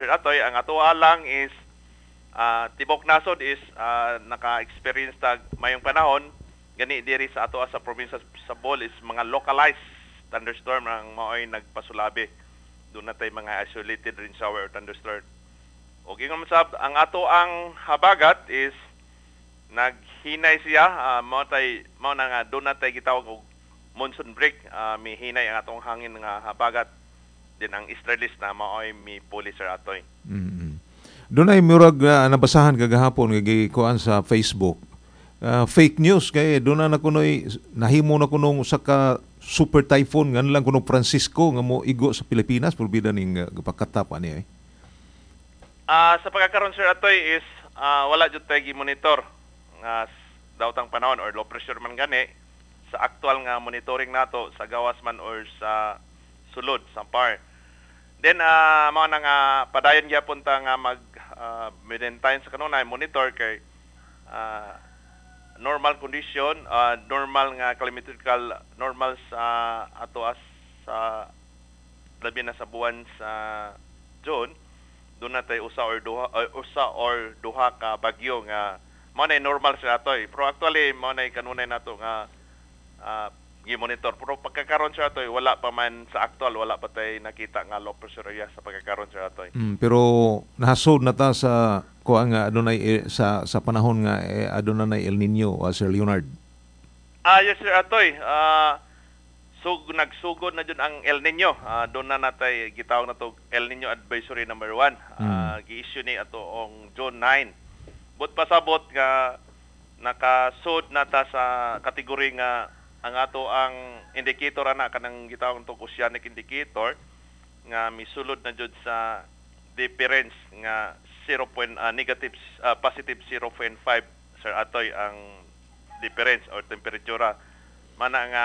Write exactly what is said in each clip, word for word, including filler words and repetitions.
Sir Atoy, ang ato lang is uh, tibok nasod is uh, naka-experience tag mayong panahon gani diri sa ato sa probinsya sa Bohol is mga localized thunderstorm ang maoy nagpasulabi. Doon na tayo mga isolated rain shower or thunderstorm. O gingon sab ang ato ang habagat is naghinay siya uh, mao tay mao na nga doon na tayo gitawag og monsoon break. Uh, may hinay ang atong hangin nga habagat din ang easterlies na maoy mi puli Sir Atoy. Mm-hmm. Doon ay murag uh, nabasahan kagahapon nga gikuan sa Facebook. Uh, fake news kay doon na nakunoy nahimo na kunong usa ka super typhoon ngan lang kuno Francisco nga mo igo sa Pilipinas pulbida ning uh, pakatap ani ay. Ah uh, sa pagkakaron Sir Atoy is uh, wala jud tay gi-monitor nga dawtang panahon or low pressure man gani sa actual nga monitoring nato sa gawas man or sa sulod sa par. Then uh, mao na nga padayon gyapon ta nga mag uh, maintain sa kanunay monitor kay uh, normal condition, uh, normal nga climatological normal sa ato as sa labi na sa buwan sa June, doon na tayo usa or duha uh, usa or duha ka bagyo nga mao na normal sa ato. Pero actually mao na kanunay nato nga uh, gi-monitor. Pero pagkakaron sa ato wala pa man sa actual wala pa tay nakita nga low pressure area sa pagkakaron sa ato. Mm, pero nahasod na ta sa kuan nga adunay eh, sa sa panahon nga eh, adunay El Nino uh, Sir Leonard. Ah yes Sir Atoy. Ah uh, sug nagsugod na jud ang El Nino. Uh, doon na natay gitawag na to El Nino Advisory number one. Mm. Uh, gi-issue ni ato ong June nine. But pasabot nga nakasud na ta sa kategory nga ang ato ang indicator ana kanang gitawag to oceanic indicator nga misulod na jud sa difference nga zero point, uh, negative uh, positive zero point five Sir Atoy ang difference or temperatura mana nga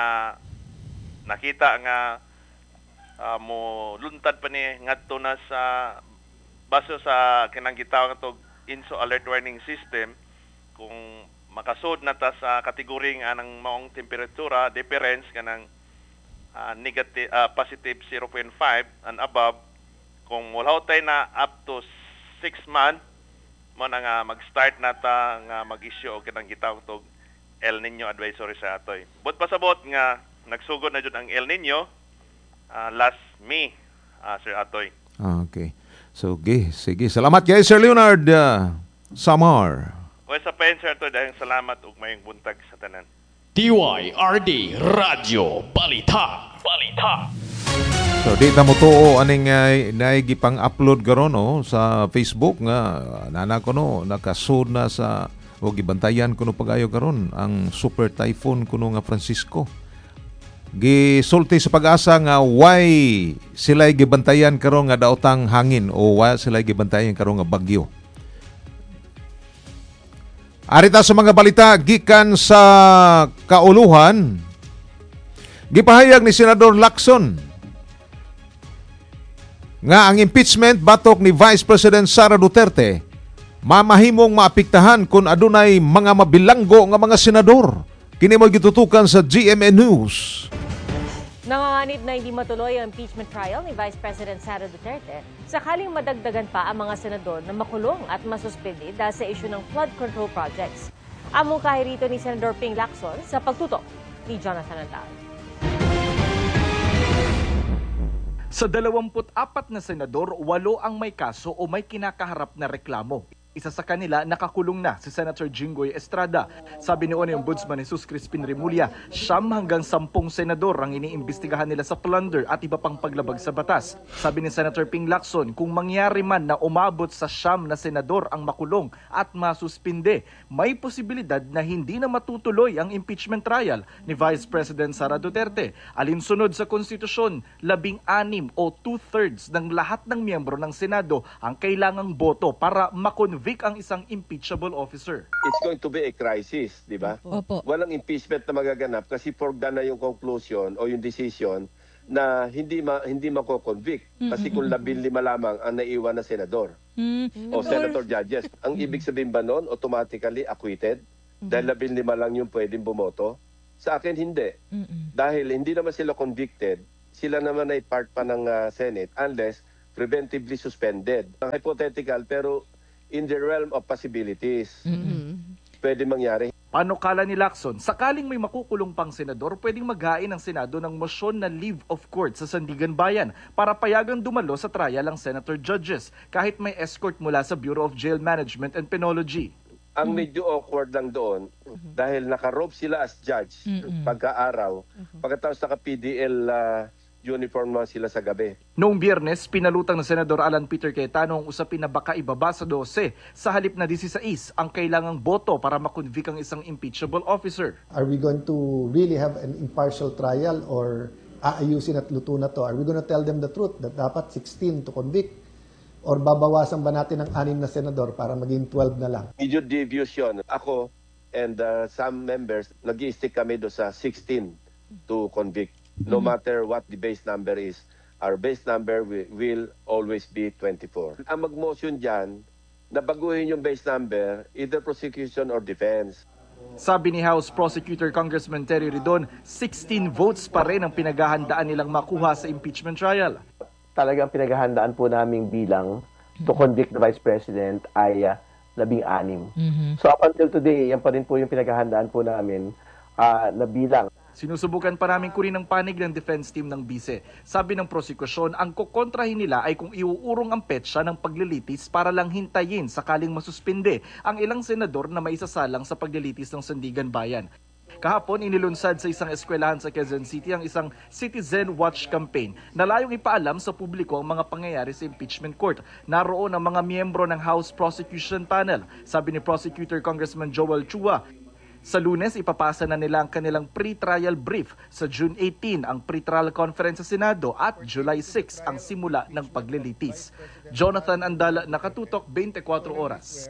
nakita nga uh, mo luntad pa ni ngadto na sa baso sa kinang gitawag to INSO alert warning system kung makasud na ta sa kategory nga ng maong temperatura difference kanang uh, negative uh, positive zero point five and above kung wala tay na up to six month mo na nga mag-start na ta nga mag-issue og kanang gitawag to El Nino advisory sa atoy. But pasabot nga nagsugod na jud ang El Nino uh, last May uh, Sir Atoy. Ah, okay. So, okay. Sige. Salamat kay Sir Leonard uh, Samar. O sa pain Sir Atoy, dahil salamat ug mayong buntag sa tanan. D Y R D Radio Balita. Balita. So di ta mo tuo aning uh, naigipang upload karon no sa Facebook nga nana ko no nakasud na sa o gibantayan kuno pagayo karon ang super typhoon kuno nga Francisco. Gisulti sa pag-asa nga why sila gibantayan karon nga daotang hangin o why sila gibantayan karon nga bagyo. Arita sa mga balita gikan sa kauluhan, gipahayag ni Senador Lacson nga ang impeachment batok ni Vice President Sara Duterte mamahimong maapektahan kung adunay mga mabilanggo nga mga senador. Kini mo gitutukan sa G M A News. Nanganganib na hindi matuloy ang impeachment trial ni Vice President Sara Duterte sakaling madagdagan pa ang mga senador na makulong at masuspindi dahil sa isyu ng flood control projects. Among kahirito ni Senador Ping Lacson sa pagtutok ni Jonathan Antal. Sa dalawampu't apat na senador, walo ang may kaso o may kinakaharap na reklamo. Isa sa kanila, nakakulong na si Senator Jinggoy Estrada. Sabi ni Onay Ombudsman Jesus Crispin Remulla, siyam hanggang sampung senador ang iniimbestigahan nila sa plunder at iba pang paglabag sa batas. Sabi ni Senator Ping Lacson, kung mangyari man na umabot sa siyam na senador ang makulong at masuspinde, may posibilidad na hindi na matutuloy ang impeachment trial ni Vice President Sara Duterte. Alinsunod sa konstitusyon, labing-anim o two-thirds ng lahat ng miyembro ng Senado ang kailangang boto para makonvict ang isang impeachable officer. It's going to be a crisis, di ba? Opo. Walang impeachment na magaganap kasi foregone na yung conclusion o yung decision na hindi ma hindi mako-convict kasi kung labing lima lamang ang naiwan na senador Mm-hmm. o senator judges. Ang ibig sabihin ba noon, automatically acquitted? Dahil labing lima lang yung pwedeng bumoto? Sa akin, hindi. Dahil hindi naman sila convicted, sila naman ay part pa ng uh, Senate unless preventively suspended. Hypothetical pero in the realm of possibilities. Mm-hmm. Pwede mangyari. Panukala ni Lacson, sakaling may makukulong pang senador, pwedeng maghain ng Senado ng motion na leave of court sa Sandigan Bayan para payagang dumalo sa trial ang senator judges kahit may escort mula sa Bureau of Jail Management and Penology. Ang medyo awkward lang doon, dahil naka-robe sila as judge pagka-araw, pagkatapos naka-P D L uh, uniform naman sila sa gabi. Noong Biyernes, pinalutang ng Senador Alan Peter Cayetano ang usapin na baka ibaba sa dose sa halip na disisays ang kailangang boto para makonvict ang isang impeachable officer. Are we going to really have an impartial trial or aayusin at luto na to? Are we going to tell them the truth that dapat sixteen to convict? Or babawasan ba natin ng anim na senador para maging twelve na lang? Medyo devious yun. Ako and uh, some members, nag-i-stick kami do sa sixteen to convict. No matter what the base number is, our base number will, will always be twenty-four. Ang mag-motion dyan, na baguhin yung base number, either prosecution or defense. Sabi ni House Prosecutor Congressman Terry Ridon, sixteen votes pa rin ang pinaghahandaan nilang makuha sa impeachment trial. Talagang pinaghahandaan po naming bilang to convict the Vice President ay uh, labing-anim. Mm-hmm. So up until today, yan pa rin po yung pinaghahandaan po namin uh, na bilang. Sinusubukan pa namin kunin ang panig ng defense team ng bise. Sabi ng prosekusyon, ang kukontrahin nila ay kung iuurong ang petsa ng paglilitis para lang hintayin sakaling masuspinde ang ilang senador na maisasalang sa paglilitis ng Sandigan Bayan. Kahapon, inilunsad sa isang eskwelahan sa Quezon City ang isang Citizen Watch campaign na layong ipaalam sa publiko ang mga pangyayari sa impeachment court. Naroon ang mga miyembro ng House Prosecution Panel, sabi ni Prosecutor Congressman Joel Chua. Sa Lunes, ipapasa na nila ang kanilang pre-trial brief. Sa June eighteen, ang pre-trial conference sa Senado at July six ang simula ng paglilitis. Jonathan Andala, Nakatutok, twenty-four oras.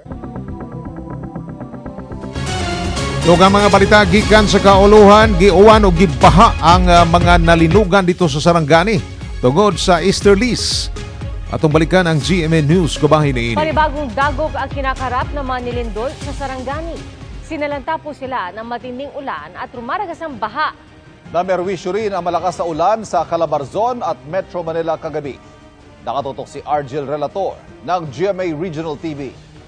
Dugang mga balita gikan sa kauluhan, giuwan o gibaha ang uh, mga nalinugan dito sa Sarangani tungod sa Easterlies. Atong balikan ang G M A News kabahin ini. Panibagong dagok ang kinakarap ng mga nilindol sa Sarangani. Sinalanta po sila ng matinding ulan at rumaragas ang baha. Namerwisyo rin ang malakas na ulan sa Calabarzon at Metro Manila kagabi. Nakatutok si Argel Relator ng G M A Regional T V.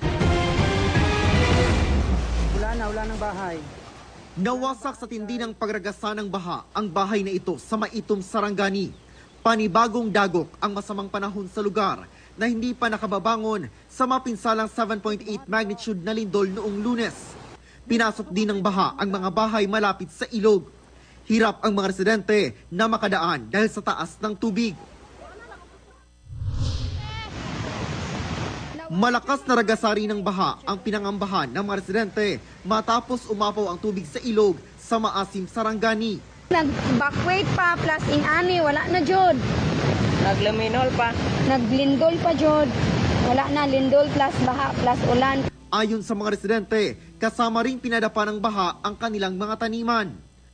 Ulan na, ulan ng bahay. Nawasak sa tindi ng pagragasa ng baha ang bahay na ito sa Maitom, Sarangani. Panibagong dagok ang masamang panahon sa lugar na hindi pa nakababangon sa mapinsalang seven point eight magnitude na lindol noong Lunes. Pinasok din ng baha ang mga bahay malapit sa ilog. Hirap ang mga residente na makadaan dahil sa taas ng tubig. Malakas na ragasari ng baha ang pinangambahan ng mga residente matapos umapaw ang tubig sa ilog sa Maasim, Sarangani. Nag-backweight pa plus in-ani, wala na jod. Nagluminol pa. Naglindol pa jod. Wala na, lindol plus baha plus ulan. Ayon sa mga residente, kasama ring pinadapa ng baha ang kanilang mga taniman.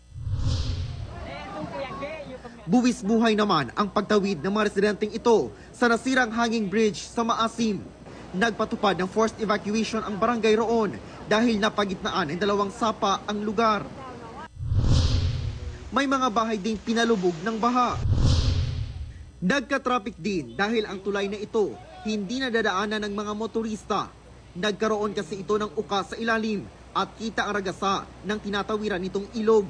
Buwis buhay naman ang pagtawid ng mga residenteng ito sa nasirang hanging bridge sa Maasim. Nagpatupad ng forced evacuation ang barangay roon dahil napagitnaan ng dalawang sapa ang lugar. May mga bahay ding pinalubog ng baha. Nagka-traffic din dahil ang tulay na ito hindi nadadaanan ng mga motorista. Nagkaroon kasi ito ng uka sa ilalim at kita ang ragasa ng tinatawiran nitong ilog.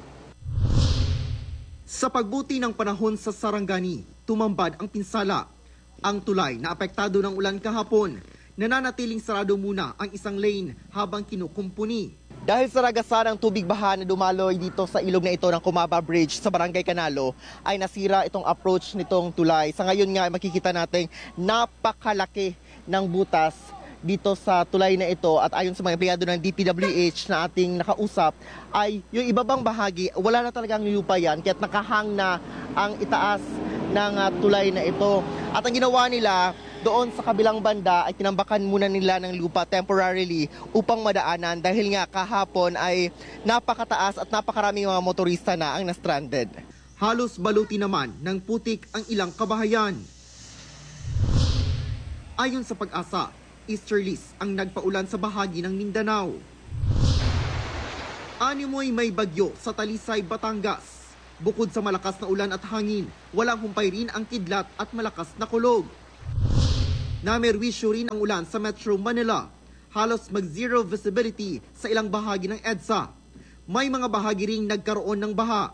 Sa pagbuti ng panahon sa Sarangani, tumambad ang pinsala. Ang tulay na apektado ng ulan kahapon, nananatiling sarado muna ang isang lane habang kinukumpuni. Dahil sa ragasa ng tubig baha na dumaloy dito sa ilog na ito ng Kumaba Bridge sa Barangay Canalo, ay nasira itong approach nitong tulay. Sa ngayon nga makikita natin napakalaki ng butas dito sa tulay na ito at ayon sa mga empleyado ng D P W H na ating nakausap ay yung ibabang bahagi wala na talagang lupa yan kaya't nakahang na ang itaas ng uh, tulay na ito. At ang ginawa nila doon sa kabilang banda ay tinambakan muna nila ng lupa temporarily upang madaanan dahil nga kahapon ay napakataas at napakaraming mga motorista na ang na-stranded. Halos baluti naman ng putik ang ilang kabahayan. Ayon sa Pag-asa, Easterlies ang nagpaulan sa bahagi ng Mindanao. Animoy may bagyo sa Talisay, Batangas. Bukod sa malakas na ulan at hangin, walang humpay rin ang kidlat at malakas na kulog. Namerwisyo rin ang ulan sa Metro Manila. Halos mag-zero visibility sa ilang bahagi ng EDSA. May mga bahagi ring nagkaroon ng baha.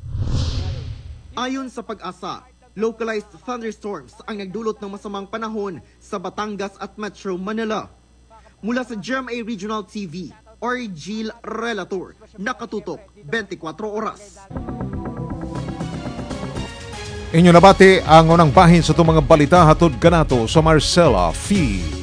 Ayon sa Pag-asa, localized thunderstorms ang nagdulot ng masamang panahon sa Batangas at Metro Manila. Mula sa G M A Regional T V, Argel Relator, nakatutok twenty-four oras. Inyo nabati ang unang bahin sa itong mga balita hatod kanato sa Marcela Feed.